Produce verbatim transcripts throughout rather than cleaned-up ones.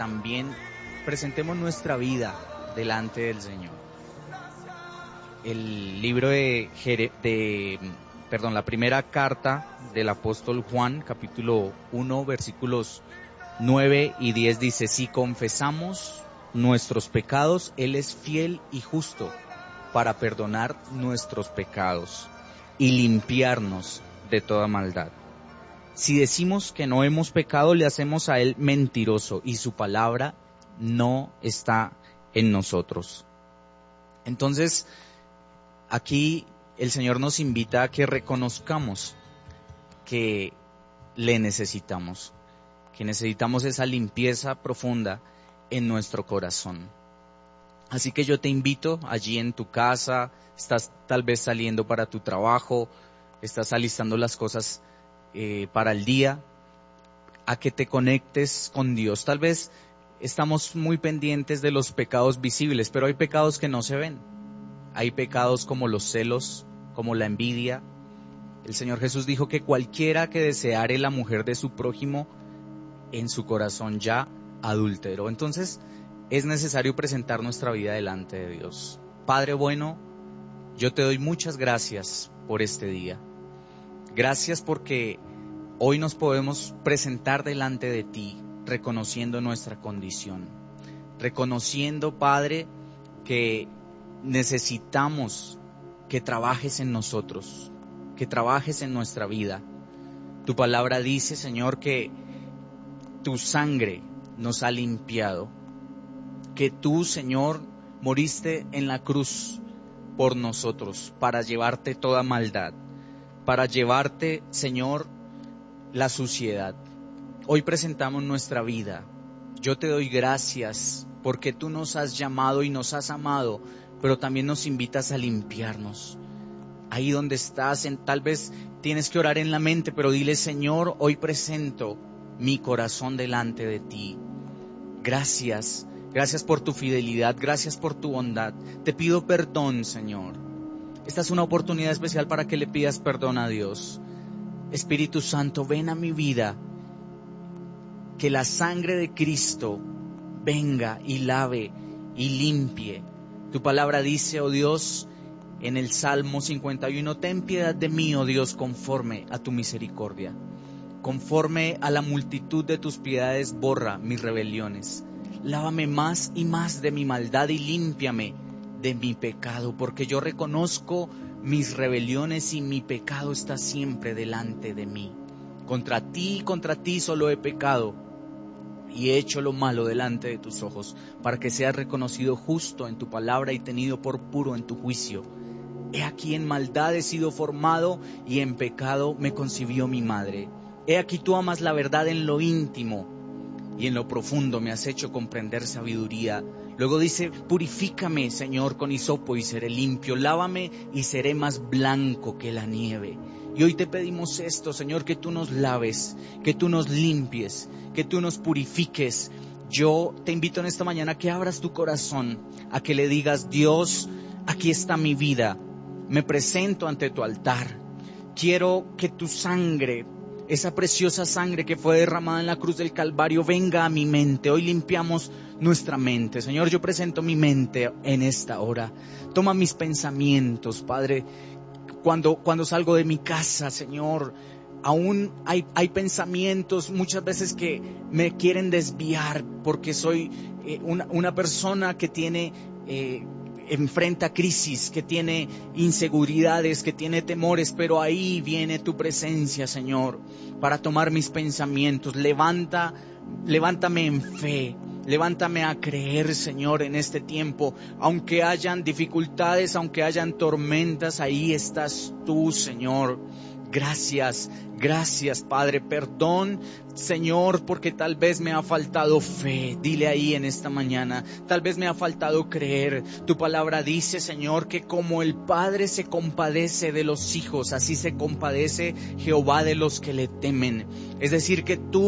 también presentemos nuestra vida delante del Señor. El libro de, Jere, de perdón, la primera carta del apóstol Juan, capítulo uno, versículos nueve y diez dice: si confesamos nuestros pecados, Él es fiel y justo para perdonar nuestros pecados y limpiarnos de toda maldad. Si decimos que no hemos pecado, le hacemos a Él mentiroso y su palabra no está en nosotros. Entonces, aquí el Señor nos invita a que reconozcamos que le necesitamos, que necesitamos esa limpieza profunda en nuestro corazón. Así que yo te invito allí en tu casa, estás tal vez saliendo para tu trabajo, estás alistando las cosas eh, para el día, a que te conectes con Dios. Tal vez estamos muy pendientes de los pecados visibles, pero hay pecados que no se ven. Hay pecados como los celos, como la envidia. El Señor Jesús dijo que cualquiera que deseare la mujer de su prójimo, en su corazón ya adulteró. Entonces es necesario presentar nuestra vida delante de Dios. Padre bueno, yo te doy muchas gracias por este día. Gracias porque hoy nos podemos presentar delante de ti, reconociendo nuestra condición. Reconociendo, Padre, que necesitamos que trabajes en nosotros, que trabajes en nuestra vida. Tu palabra dice, Señor, que tu sangre nos ha limpiado, que tú, Señor, moriste en la cruz por nosotros, para llevarte toda maldad, para llevarte, Señor, la suciedad. Hoy presentamos nuestra vida. Yo te doy gracias porque tú nos has llamado y nos has amado, pero también nos invitas a limpiarnos. Ahí donde estás, en, tal vez tienes que orar en la mente, pero dile: Señor, hoy presento mi corazón delante de ti. Gracias, gracias por tu fidelidad, gracias por tu bondad. Te pido perdón, Señor. Esta es una oportunidad especial para que le pidas perdón a Dios. Espíritu Santo, ven a mi vida. Que la sangre de Cristo venga y lave y limpie. Tu palabra dice, oh Dios, en el Salmo cincuenta y uno, ten piedad de mí, oh Dios, conforme a tu misericordia. Conforme a la multitud de tus piedades, borra mis rebeliones. Lávame más y más de mi maldad y límpiame de mi pecado, porque yo reconozco mis rebeliones y mi pecado está siempre delante de mí. Contra ti, contra ti solo he pecado y he hecho lo malo delante de tus ojos, para que seas reconocido justo en tu palabra y tenido por puro en tu juicio. He aquí en maldad he sido formado y en pecado me concibió mi madre. He aquí tú amas la verdad en lo íntimo y en lo profundo me has hecho comprender sabiduría. Luego dice, purifícame, Señor, con hisopo y seré limpio. Lávame y seré más blanco que la nieve. Y hoy te pedimos esto, Señor, que tú nos laves, que tú nos limpies, que tú nos purifiques. Yo te invito en esta mañana a que abras tu corazón, a que le digas, Dios, aquí está mi vida. Me presento ante tu altar. Quiero que tu sangre, esa preciosa sangre que fue derramada en la cruz del Calvario, venga a mi mente. Hoy limpiamos nuestra mente. Señor, yo presento mi mente en esta hora. Toma mis pensamientos, Padre. Cuando, cuando salgo de mi casa, Señor, aún hay, hay pensamientos muchas veces que me quieren desviar porque soy eh, una, una persona que tiene... Eh, enfrenta crisis, que tiene inseguridades, que tiene temores, pero ahí viene tu presencia, Señor, para tomar mis pensamientos. Levanta, levántame en fe, levántame a creer, Señor, en este tiempo. Aunque hayan dificultades, aunque hayan tormentas, ahí estás tú, Señor. Gracias, gracias, Padre. Perdón, Señor, porque tal vez me ha faltado fe. Dile ahí en esta mañana, tal vez me ha faltado creer. Tu palabra dice, Señor, que como el Padre se compadece de los hijos, así se compadece Jehová de los que le temen. Es decir, que tú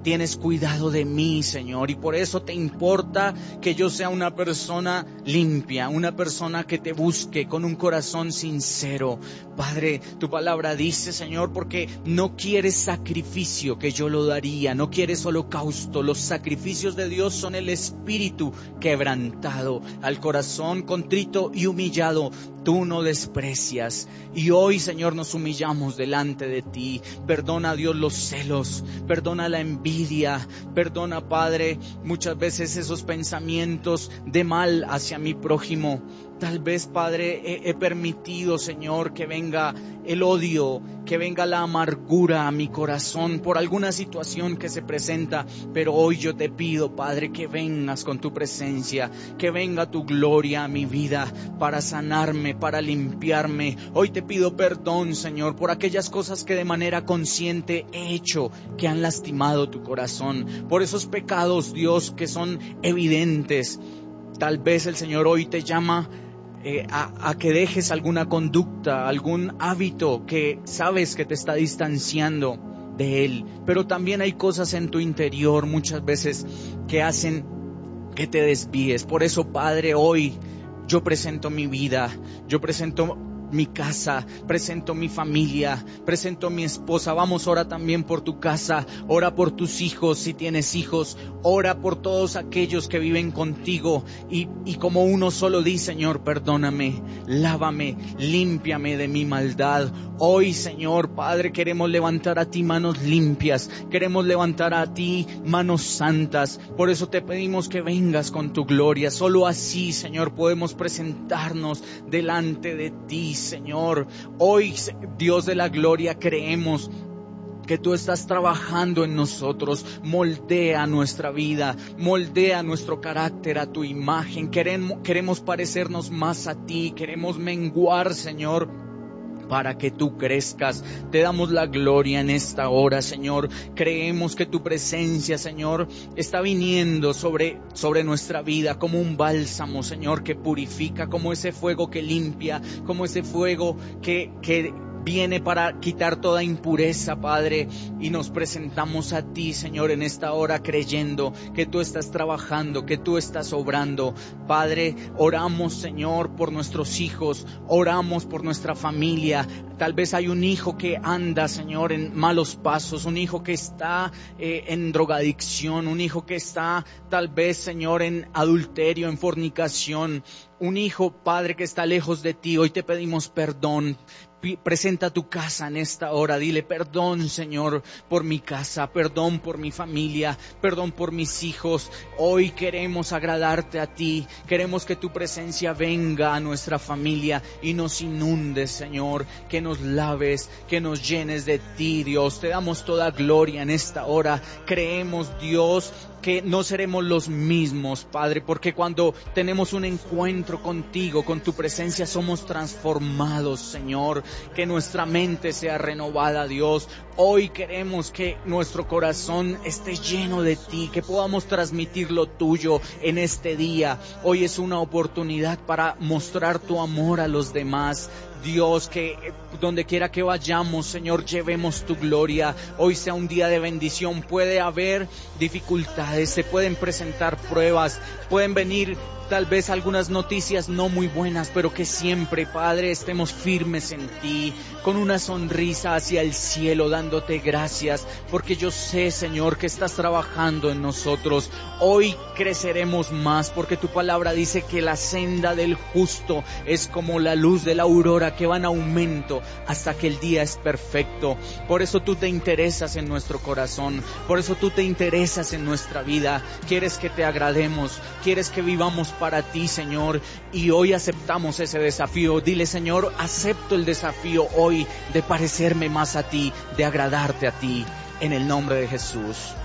tienes cuidado de mí, Señor, y por eso te importa que yo sea una persona limpia, una persona que te busque con un corazón sincero. Padre, tu palabra dice, Señor, porque no quieres sacrificio que yo lo daría, no quieres holocausto. Los sacrificios de Dios son el espíritu quebrantado, al corazón contrito y humillado tú no desprecias. Y hoy, Señor, nos humillamos delante de ti. Perdona, Dios, los celos, perdona la envidia, perdona, Padre, muchas veces esos pensamientos de mal hacia mi prójimo. Tal vez, Padre, he, he permitido, Señor, que venga el odio, que venga la amargura a mi corazón por alguna situación que se presenta. Pero hoy yo te pido, Padre, que vengas con tu presencia, que venga tu gloria a mi vida para sanarme, para limpiarme. Hoy te pido perdón, Señor, por aquellas cosas que de manera consciente he hecho, que han lastimado tu corazón, por esos pecados, Dios, que son evidentes. Tal vez el Señor hoy te llama Eh, a, a que dejes alguna conducta, algún hábito que sabes que te está distanciando de Él. Pero también hay cosas en tu interior muchas veces que hacen que te desvíes. Por eso, Padre, hoy yo presento mi vida, yo presento mi casa, presento mi familia, presento mi esposa. Vamos, ora también por tu casa, ora por tus hijos si tienes hijos, ora por todos aquellos que viven contigo y, y como uno solo di, Señor, perdóname, lávame, límpiame de mi maldad. Hoy, Señor, Padre, queremos levantar a ti manos limpias, queremos levantar a ti manos santas. Por eso te pedimos que vengas con tu gloria. Solo así, Señor, podemos presentarnos delante de ti, Señor. Hoy, Dios de la gloria, creemos que tú estás trabajando en nosotros. Moldea nuestra vida, moldea nuestro carácter a tu imagen. Queremos, queremos parecernos más a ti, queremos menguar, Señor, para que tú crezcas. Te damos la gloria en esta hora, Señor. Creemos que tu presencia, Señor, está viniendo sobre, sobre nuestra vida como un bálsamo, Señor, que purifica, como ese fuego que limpia, como ese fuego que, que viene para quitar toda impureza, Padre, y nos presentamos a ti, Señor, en esta hora creyendo que tú estás trabajando, que tú estás obrando. Padre, oramos, Señor, por nuestros hijos, oramos por nuestra familia. Tal vez hay un hijo que anda, Señor, en malos pasos, un hijo que está eh, en drogadicción, un hijo que está tal vez, Señor, en adulterio, en fornicación, un hijo, Padre, que está lejos de ti. Hoy te pedimos perdón. Presenta tu casa en esta hora. Dile perdón, Señor, por mi casa, perdón por mi familia, perdón por mis hijos. Hoy queremos agradarte a ti. Queremos que tu presencia venga a nuestra familia y nos inunde, Señor. Que nos laves, que nos llenes de ti, Dios. Te damos toda gloria en esta hora. Creemos, Dios, que no seremos los mismos, Padre, porque cuando tenemos un encuentro contigo, con tu presencia, somos transformados, Señor. Que nuestra mente sea renovada, Dios. Hoy queremos que nuestro corazón esté lleno de ti, que podamos transmitir lo tuyo en este día. Hoy es una oportunidad para mostrar tu amor a los demás. Dios, que donde quiera que vayamos, Señor, llevemos tu gloria. Hoy sea un día de bendición. Puede haber dificultades, se pueden presentar pruebas, pueden venir tal vez algunas noticias no muy buenas, pero que siempre, Padre, estemos firmes en ti, con una sonrisa hacia el cielo, dándote gracias, porque yo sé, Señor, que estás trabajando en nosotros. Hoy creceremos más, porque tu palabra dice que la senda del justo es como la luz de la aurora, que va en aumento hasta que el día es perfecto. Por eso tú te interesas en nuestro corazón, por eso tú te interesas en nuestra vida. Quieres que te agrademos, quieres que vivamos para ti, Señor, y hoy aceptamos ese desafío. Dile, Señor, acepto el desafío hoy de parecerme más a ti, de agradarte a ti, en el nombre de Jesús.